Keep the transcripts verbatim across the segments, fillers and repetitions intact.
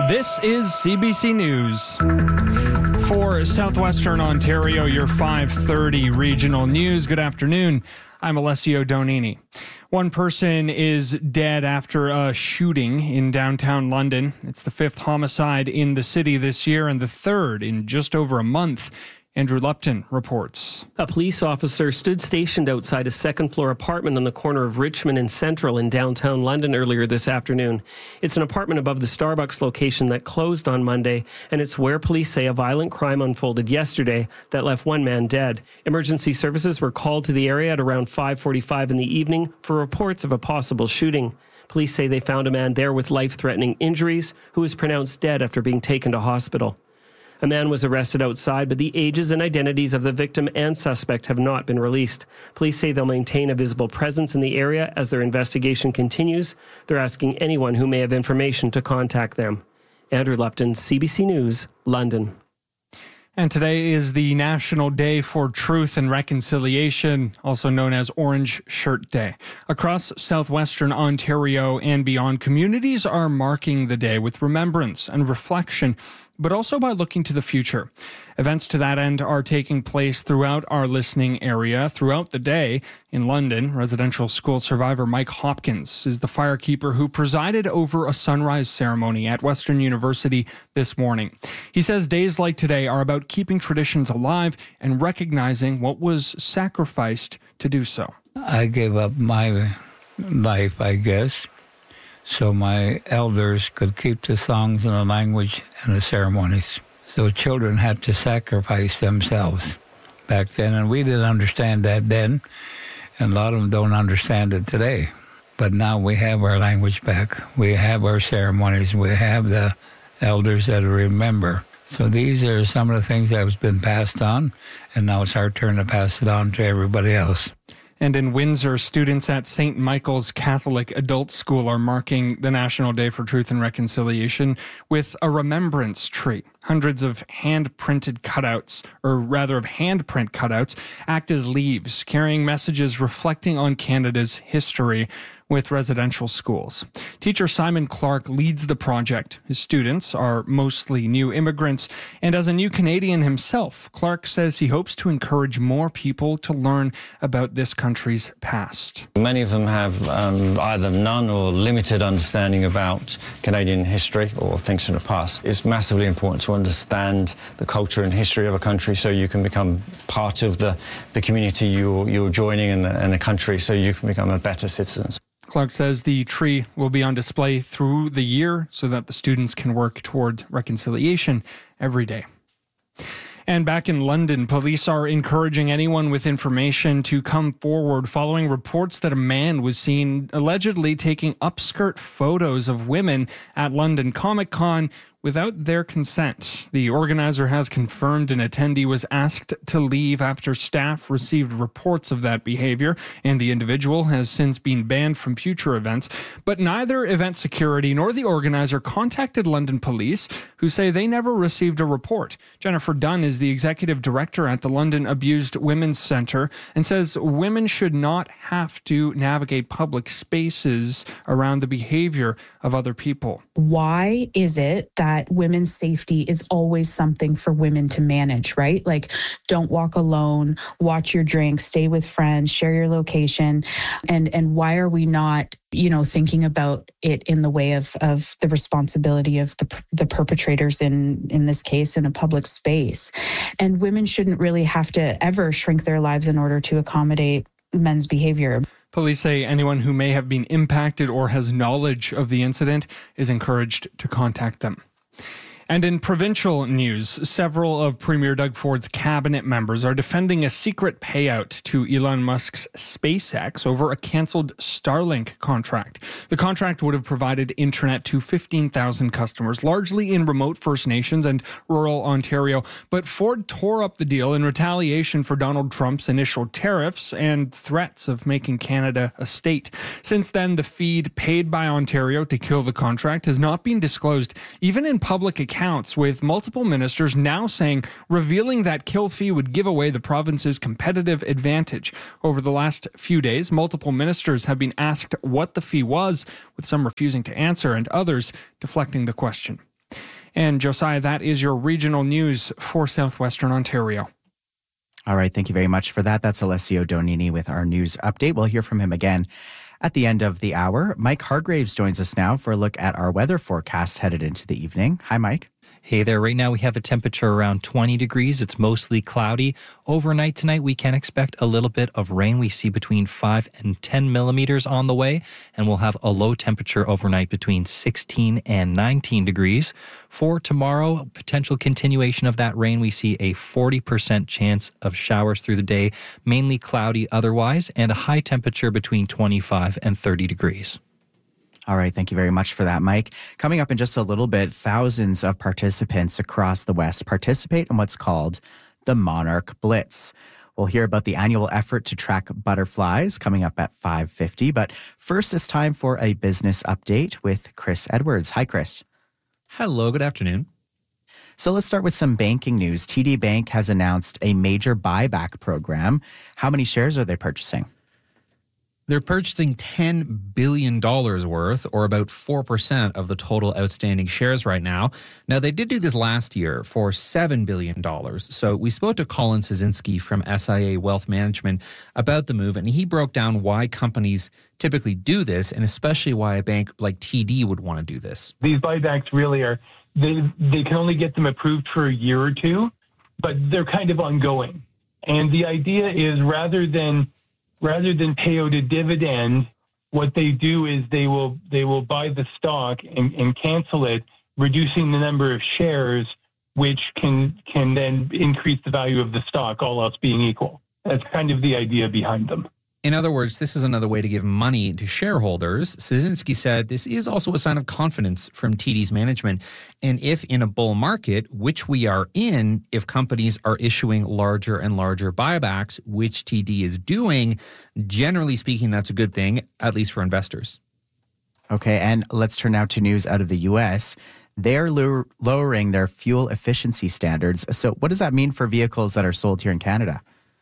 This is C B C News. For Southwestern Ontario, your five thirty regional news. Good afternoon. I'm Alessio Donini. One person is dead after a shooting in downtown London. It's the fifth homicide in the city this year and the third in just over a month. Andrew Lupton reports. A police officer stood stationed outside a second-floor apartment on the corner of Richmond and Central in downtown London earlier this afternoon. It's an apartment above the Starbucks location that closed on Monday, and it's where police say a violent crime unfolded yesterday that left one man dead. Emergency services were called to the area at around five forty-five in the evening for reports of a possible shooting. Police say they found a man there with life-threatening injuries who was pronounced dead after being taken to hospital. A man was arrested outside, but the ages and identities of the victim and suspect have not been released. Police say they'll maintain a visible presence in the area as their investigation continues. They're asking anyone who may have information to contact them. Andrew Lupton, C B C News, London. And today is the National Day for Truth and Reconciliation, also known as Orange Shirt Day. Across southwestern Ontario and beyond, communities are marking the day with remembrance and reflection, but also by looking to the future. Events to that end are taking place throughout our listening area throughout the day. In London, residential school survivor Mike Hopkins is the firekeeper who presided over a sunrise ceremony at Western University this morning. He says days like today are about keeping traditions alive and recognizing what was sacrificed to do so. I gave up my life, I guess, so my elders could keep the songs and the language and the ceremonies. So children had to sacrifice themselves back then, and we didn't understand that then, and a lot of them don't understand it today. But now we have our language back. We have our ceremonies. We have the elders that remember. So these are some of the things that have been passed on, and now it's our turn to pass it on to everybody else. And in Windsor, students at Saint Michael's Catholic Adult School are marking the National Day for Truth and Reconciliation with a remembrance tree. Hundreds of hand-printed cutouts, or rather of handprint cutouts, act as leaves, carrying messages reflecting on Canada's history with residential schools. Teacher Simon Clark leads the project. His students are mostly new immigrants, and as a new Canadian himself, Clark says he hopes to encourage more people to learn about this country's past. Many of them have um, either none or limited understanding about Canadian history or things from the past. It's massively important to understand the culture and history of a country so you can become part of the, the community you're, you're joining and the, and the country so you can become a better citizen. Clark says the tree will be on display through the year so that the students can work towards reconciliation every day. And back in London, police are encouraging anyone with information to come forward following reports that a man was seen allegedly taking upskirt photos of women at London Comic Con without their consent. The organizer has confirmed an attendee was asked to leave after staff received reports of that behavior, and the individual has since been banned from future events. But neither event security nor the organizer contacted London police, who say they never received a report. Jennifer Dunn is the executive director at the London Abused Women's Centre and says women should not have to navigate public spaces around the behavior of other people. Why is it that that women's safety is always something for women to manage, right? Like, don't walk alone, watch your drink, stay with friends, share your location. And and why are we not, you know, thinking about it in the way of, of the responsibility of the the perpetrators in, in this case in a public space? And women shouldn't really have to ever shrink their lives in order to accommodate men's behavior. Police say anyone who may have been impacted or has knowledge of the incident is encouraged to contact them. And in provincial news, several of Premier Doug Ford's cabinet members are defending a secret payout to Elon Musk's SpaceX over a cancelled Starlink contract. The contract would have provided internet to fifteen thousand customers, largely in remote First Nations and rural Ontario. But Ford tore up the deal in retaliation for Donald Trump's initial tariffs and threats of making Canada a state. Since then, the feed paid by Ontario to kill the contract has not been disclosed, even in public accounts. Accounts, with multiple ministers now saying revealing that kill fee would give away the province's competitive advantage. Over the last few days, multiple ministers have been asked what the fee was, with some refusing to answer and others deflecting the question. And Josiah, that is your regional news for Southwestern Ontario. All right, thank you very much for that. That's Alessio Donini with our news update. We'll hear from him again at the end of the hour. Mike Hargraves joins us now for a look at our weather forecast headed into the evening. Hi, Mike. Hey there. Right now we have a temperature around twenty degrees. It's mostly cloudy. Overnight tonight we can expect a little bit of rain. We see between five and ten millimeters on the way, and we'll have a low temperature overnight between sixteen and nineteen degrees. For tomorrow, potential continuation of that rain. We see a forty percent chance of showers through the day, mainly cloudy otherwise, and a high temperature between twenty-five and thirty degrees. All right, thank you very much for that, Mike. Coming up in just a little bit, thousands of participants across the West participate in what's called the Monarch Blitz. We'll hear about the annual effort to track butterflies coming up at five fifty. But first, it's time for a business update with Chris Edwards. Hi, Chris. Hello, good afternoon. So let's start with some banking news. T D Bank has announced a major buyback program. How many shares are they purchasing? They're purchasing ten billion dollars worth, or about four percent of the total outstanding shares right now. Now, they did do this last year for seven billion dollars. So we spoke to Colin Szynski from S I A Wealth Management about the move, and he broke down why companies typically do this, and especially why a bank like T D would want to do this. These buybacks really are, they, they can only get them approved for a year or two, but they're kind of ongoing. And the idea is rather than Rather than pay out a dividend, what they do is they will they will buy the stock and, and cancel it, reducing the number of shares, which can can then increase the value of the stock, all else being equal. That's kind of the idea behind them. In other words, this is another way to give money to shareholders. Szynski said this is also a sign of confidence from T D's management. And if in a bull market, which we are in, if companies are issuing larger and larger buybacks, which T D is doing, generally speaking, that's a good thing, at least for investors. Okay, and let's turn now to news out of the U S. They're lo- lowering their fuel efficiency standards. So what does that mean for vehicles that are sold here in Canada?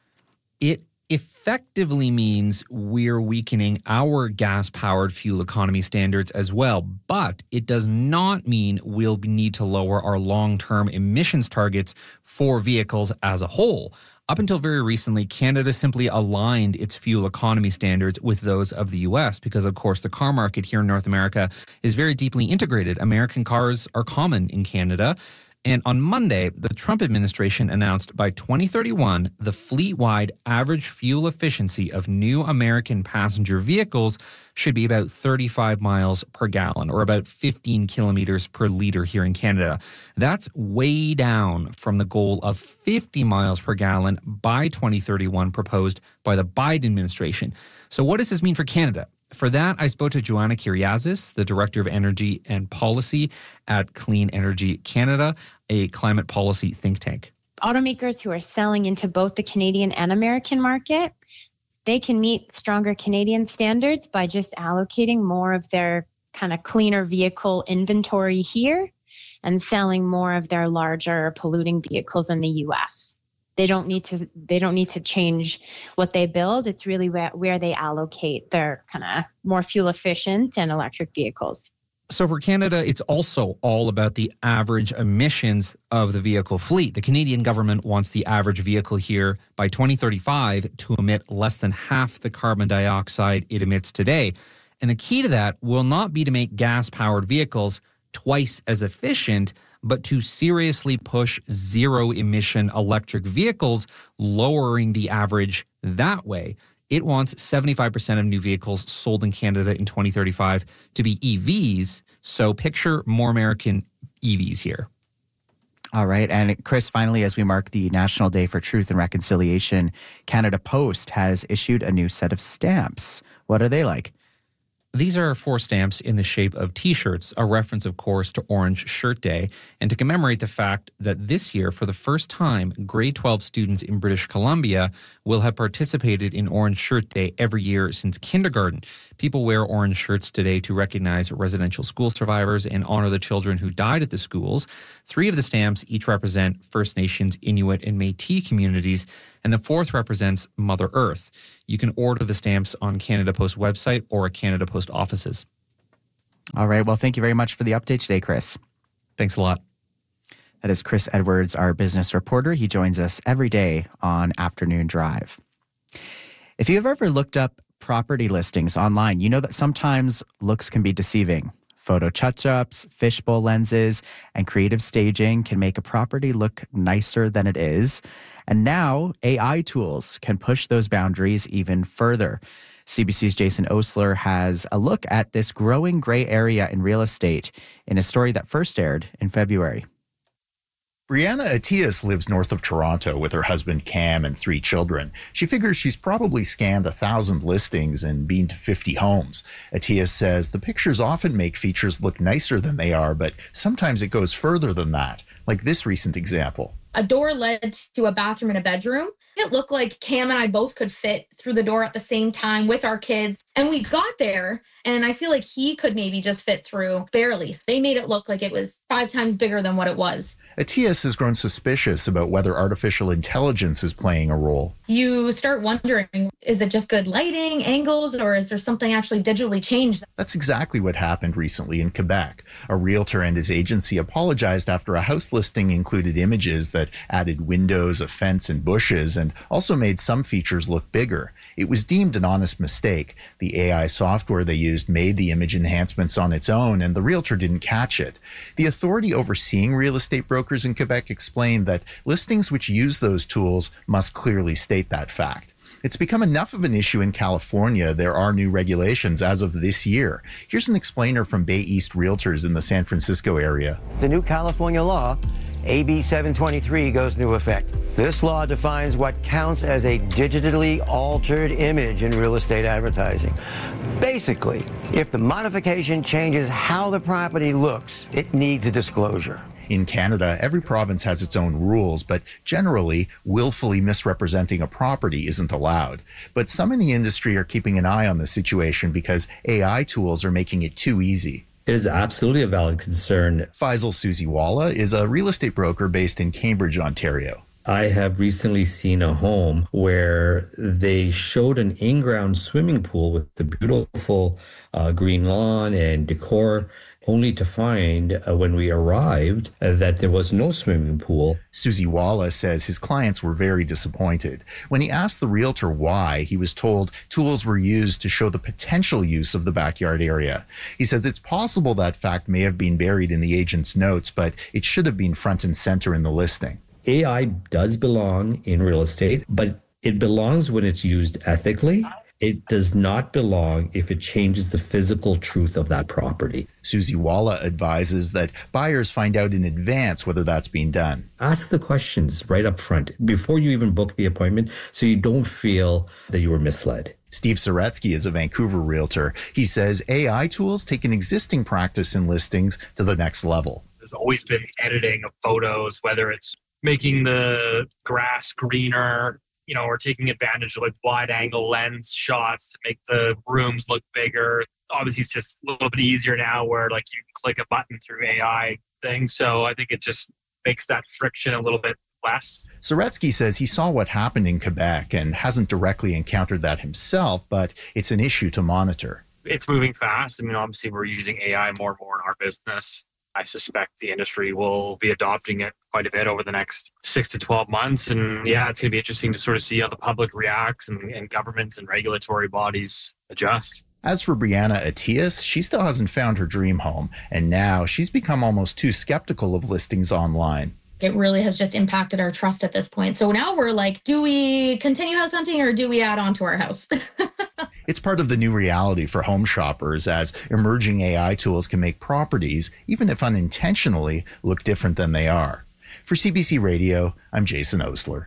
It effectively means we're weakening our gas-powered fuel economy standards as well, but it does not mean we'll need to lower our long-term emissions targets for vehicles as a whole. Up until very recently, Canada simply aligned its fuel economy standards with those of the U S because, of course, the car market here in North America is very deeply integrated. American cars are common in Canada. And on Monday, the Trump administration announced by twenty thirty-one, the fleet-wide average fuel efficiency of new American passenger vehicles should be about thirty-five miles per gallon, or about fifteen kilometers per liter here in Canada. That's way down from the goal of fifty miles per gallon by twenty thirty-one proposed by the Biden administration. So what does this mean for Canada? For that, I spoke to Joanna Kyriazis, the Director of Energy and Policy at Clean Energy Canada, a climate policy think tank. Automakers who are selling into both the Canadian and American market, they can meet stronger Canadian standards by just allocating more of their kind of cleaner vehicle inventory here and selling more of their larger polluting vehicles in the U S. They don't need to they don't need to change what they build. It's really where, where they allocate their kind of more fuel efficient and electric vehicles. So for Canada, it's also all about the average emissions of the vehicle fleet. The Canadian government wants the average vehicle here by twenty thirty-five to emit less than half the carbon dioxide it emits today. And the key to that will not be to make gas-powered vehicles twice as efficient, but to seriously push zero-emission electric vehicles, lowering the average that way. It wants seventy-five percent of new vehicles sold in Canada in twenty thirty-five to be E Vs, so picture more American E Vs here. All right, and Chris, finally, as we mark the National Day for Truth and Reconciliation, Canada Post has issued a new set of stamps. What are they like? These are four stamps in the shape of T-shirts, a reference, of course, to Orange Shirt Day, and to commemorate the fact that this year, for the first time, grade twelve students in British Columbia will have participated in Orange Shirt Day every year since kindergarten. People wear orange shirts today to recognize residential school survivors and honor the children who died at the schools. Three of the stamps each represent First Nations, Inuit, and Métis communities, and the fourth represents Mother Earth. You can order the stamps on Canada Post website or at Canada Post offices. All right. Well, thank you very much for the update today, Chris. Thanks a lot. That is Chris Edwards, our business reporter. He joins us every day on Afternoon Drive. If you've ever looked up property listings online, you know that sometimes looks can be deceiving. Photo touch-ups, fishbowl lenses, and creative staging can make a property look nicer than it is. And now A I tools can push those boundaries even further. C B C's Jason Osler has a look at this growing gray area in real estate in a story that first aired in February. Brianna Atias lives north of Toronto with her husband Cam and three children. She figures she's probably scanned a thousand listings and been to fifty homes. Atias says the pictures often make features look nicer than they are, but sometimes it goes further than that, like this recent example. A door led to a bathroom and a bedroom. It looked like Cam and I both could fit through the door at the same time with our kids. And we got there, and I feel like he could maybe just fit through barely. They made it look like it was five times bigger than what it was. Atias has grown suspicious about whether artificial intelligence is playing a role. You start wondering, is it just good lighting, angles, or is there something actually digitally changed? That's exactly what happened recently in Quebec. A realtor and his agency apologized after a house listing included images that added windows, a fence, and bushes, and also made some features look bigger. It was deemed an honest mistake. The A I software they used made the image enhancements on its own, and the realtor didn't catch it. The authority overseeing real estate brokers in Quebec explained that listings which use those tools must clearly state that fact. It's become enough of an issue in California. There are new regulations as of this year. Here's an explainer from Bay East Realtors in the San Francisco area. The new California law, A B seven twenty-three, goes into effect. This law defines what counts as a digitally altered image in real estate advertising. Basically, if the modification changes how the property looks, it needs a disclosure. In Canada, every province has its own rules, but generally, willfully misrepresenting a property isn't allowed. But some in the industry are keeping an eye on the situation because A I tools are making it too easy. It is absolutely a valid concern. Faisal Suziwala is a real estate broker based in Cambridge, Ontario. I have recently seen a home where they showed an in-ground swimming pool with the beautiful uh, green lawn and decor, only to find uh, when we arrived uh, that there was no swimming pool. Suziwala says his clients were very disappointed. When he asked the realtor why, he was told tools were used to show the potential use of the backyard area. He says it's possible that fact may have been buried in the agent's notes, but it should have been front and center in the listing. A I does belong in real estate, but it belongs when it's used ethically. It does not belong if it changes the physical truth of that property. Suziwala advises that buyers find out in advance whether that's being done. Ask the questions right up front before you even book the appointment so you don't feel that you were misled. Steve Soretsky is a Vancouver realtor. He says A I tools take an existing practice in listings to the next level. There's always been editing of photos, whether it's making the grass greener, you know, or taking advantage of like wide angle lens shots to make the rooms look bigger. Obviously, it's just a little bit easier now where like you can click a button through A I things. So I think it just makes that friction a little bit less. Soretsky says he saw what happened in Quebec and hasn't directly encountered that himself, but it's an issue to monitor. It's moving fast. I mean, obviously, we're using A I more and more in our business. I suspect the industry will be adopting it quite a bit over the next six to twelve months. And yeah, it's going to be interesting to sort of see how the public reacts and, and governments and regulatory bodies adjust. As for Brianna Atias, she still hasn't found her dream home. And now she's become almost too skeptical of listings online. It really has just impacted our trust at this point. So now we're like, do we continue house hunting or do we add on to our house? It's part of the new reality for home shoppers as emerging A I tools can make properties, even if unintentionally, look different than they are. For C B C Radio, I'm Jason Osler.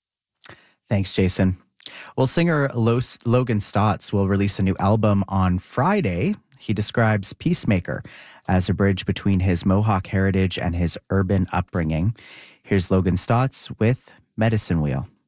Thanks, Jason. Well, singer Los- Logan Stotts will release a new album on Friday. He describes Peacemaker as a bridge between his Mohawk heritage and his urban upbringing. Here's Logan Stotts with Medicine Wheel.